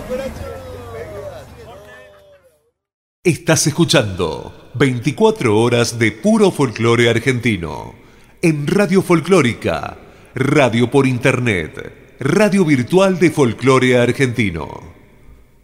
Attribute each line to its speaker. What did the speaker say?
Speaker 1: Estás escuchando 24 horas de puro folclore argentino en Radio Folclórica, radio por internet, radio virtual de folclore argentino.